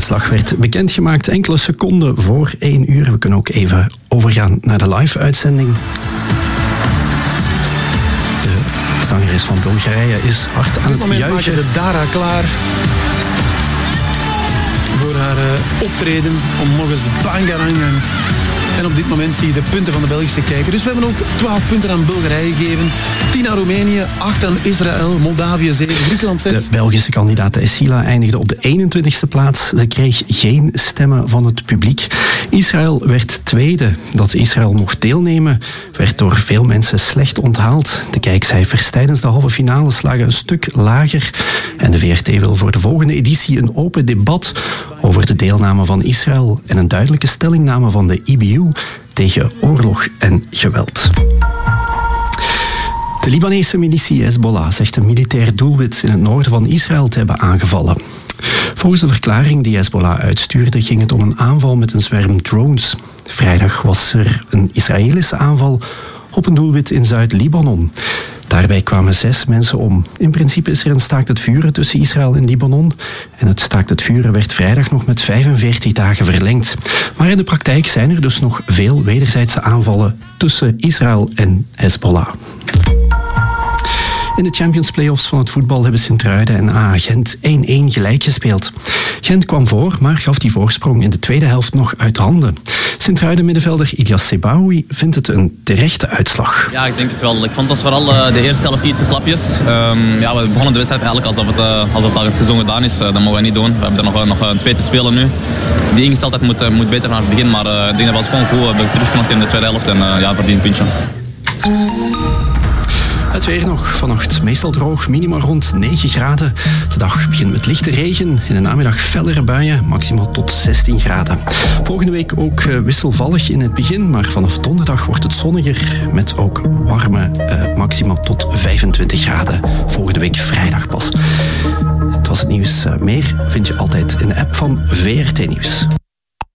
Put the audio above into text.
uitslag werd bekendgemaakt enkele seconden voor 1 uur. We kunnen ook even overgaan naar de live-uitzending. De zangeres van Bulgarije is hard aan het juichen. Maken ze Dara klaar voor haar optreden om nog eens bangarangang. En op dit moment zie je de punten van de Belgische kijker. Dus we hebben ook 12 punten aan Bulgarije gegeven. 10 aan Roemenië, 8 aan Israël, Moldavië 7, Griekenland 6. De Belgische kandidaat Essila eindigde op de 21ste plaats. Ze kreeg geen stemmen van het publiek. Israël werd tweede. Dat Israël mocht deelnemen werd door veel mensen slecht onthaald. De kijkcijfers tijdens de halve finales lagen een stuk lager. En de VRT wil voor de volgende editie een open debat over de deelname van Israël en een duidelijke stellingname van de IBU tegen oorlog en geweld. De Libanese militie Hezbollah zegt een militair doelwit in het noorden van Israël te hebben aangevallen. Volgens de verklaring die Hezbollah uitstuurde ging het om een aanval met een zwerm drones. Vrijdag was er een Israëlische aanval op een doelwit in Zuid-Libanon. Daarbij kwamen 6 mensen om. In principe is er een staakt het vuren tussen Israël en Libanon. En het staakt het vuren werd vrijdag nog met 45 dagen verlengd. Maar in de praktijk zijn er dus nog veel wederzijdse aanvallen tussen Israël en Hezbollah. In de Champions Playoffs van het voetbal hebben Sint-Truiden en AA Gent 1-1 gelijk gespeeld. Gent kwam voor, maar gaf die voorsprong in de tweede helft nog uit handen. Sint-Truiden-middenvelder Ilyas Sebaoui vindt het een terechte uitslag. Ja, ik denk het wel. Ik vond het vooral de eerste helft iets te slapjes. We begonnen de wedstrijd eigenlijk alsof het seizoen gedaan is. Dat mogen we niet doen. We hebben er nog 2 te spelen nu. Die ingesteldheid moet beter naar het begin, maar ik denk dat was gewoon goed. We hebben terugknokt in de tweede helft en verdiend puntje. Het weer nog vannacht meestal droog, minima rond 9 graden. De dag begint met lichte regen. In de namiddag fellere buien, maximaal tot 16 graden. Volgende week ook wisselvallig in het begin, maar vanaf donderdag wordt het zonniger met ook warme maximaal tot 25 graden. Volgende week vrijdag pas. Het was het nieuws. Meer vind je altijd in de app van VRT Nieuws.